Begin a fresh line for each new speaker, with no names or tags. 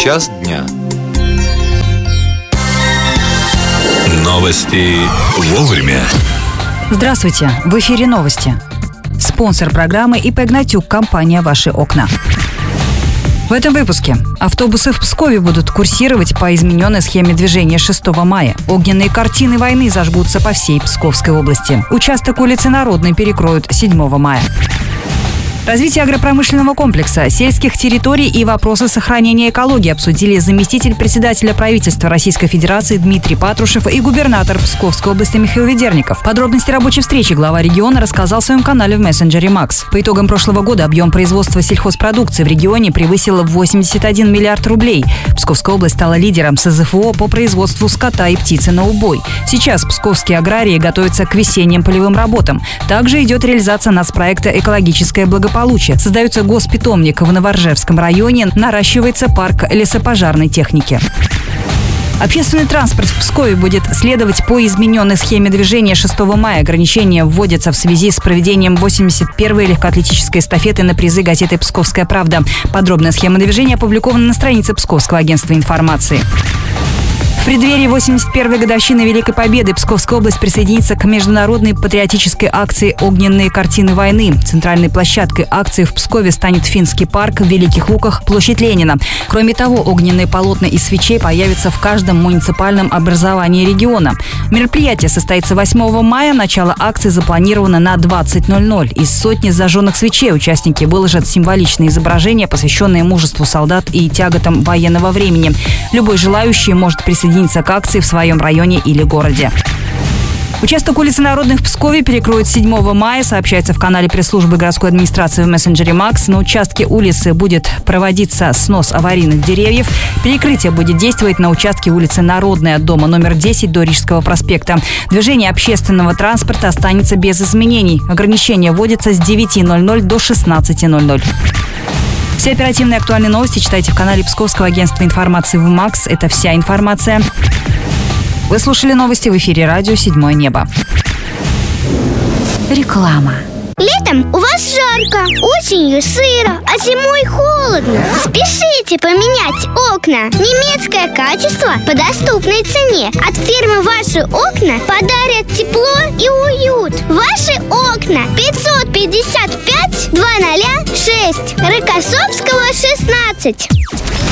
час дня.
Новости вовремя.
Здравствуйте, в эфире новости. Спонсор программы ИП «Гнатюк», компания «Ваши окна». В этом выпуске. Автобусы в Пскове будут курсировать по измененной схеме движения 6 мая. Огненные картины войны зажгутся по всей Псковской области. Участок улицы Народной перекроют 7 мая. Развитие агропромышленного комплекса, сельских территорий и вопросы сохранения экологии обсудили заместитель председателя правительства Российской Федерации Дмитрий Патрушев и губернатор Псковской области Михаил Ведерников. Подробности рабочей встречи глава региона рассказал в своем канале в мессенджере Макс. По итогам прошлого года объем производства сельхозпродукции в регионе превысил 81 миллиард рублей. Псковская область стала лидером СЗФО по производству скота и птицы на убой. Сейчас псковские аграрии готовятся к весенним полевым работам. Также идет реализация нацпроекта «Экологическое благополучие». Создается госпитомник в Новоржевском районе, наращивается парк лесопожарной техники. Общественный транспорт в Пскове будет следовать по измененной схеме движения 6 мая. Ограничения вводятся в связи с проведением 81-й легкоатлетической эстафеты на призы газеты «Псковская правда». Подробная схема движения опубликована на странице Псковского агентства информации. В преддверии 81-й годовщины Великой Победы Псковская область присоединится к международной патриотической акции «Огненные картины войны». Центральной площадкой акции в Пскове станет Финский парк, в Великих Луках площадь Ленина. Кроме того, огненные полотна из свечей появятся в каждом муниципальном образовании региона. Мероприятие состоится 8 мая. Начало акции запланировано на 20:00. Из сотни зажженных свечей участники выложат символичные изображения, посвященные мужеству солдат и тяготам военного времени. Любой желающий может присоединиться к акции в своем районе или городе. Участок улицы Народной в Пскове перекроют 7 мая, сообщается в канале пресс-службы городской администрации в мессенджере Макс. На участке улицы будет проводиться снос аварийных деревьев. Перекрытие будет действовать на участке улицы Народной от дома номер 10 до Рижского проспекта. Движение общественного транспорта останется без изменений. Ограничения вводятся с 9:00 до 16:00. Все оперативные и актуальные новости читайте в канале Псковского агентства информации в МАКС. Это вся информация. Вы слушали новости в эфире радио «Седьмое небо». Реклама.
Летом у вас жарко, осенью сыро, а зимой холодно. Спешите поменять окна. Немецкое качество по доступной цене. От фирмы «Ваши окна» подарят тепло и уют. «Ваши окна» 555 206, Рокоссовского, 16.